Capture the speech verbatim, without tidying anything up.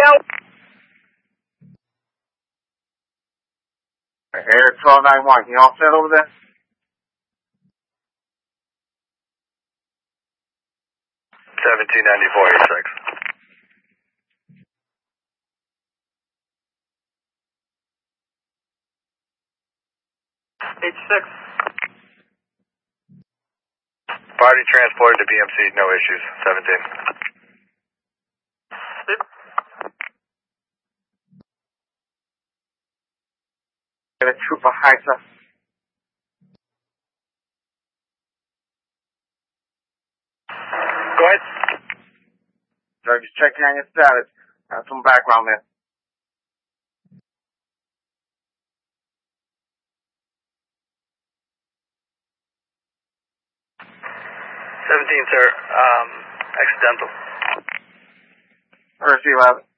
out. Air twelve nine one, can you all set over there? seventeen ninety-four, eighty-six. eighty-six. Party transported to B M C, no issues. seventeen. Get a trooper high, sir. Go ahead. Sir, just checking on your status. Have some background there. seventeen, sir. Um, accidental. First eleven.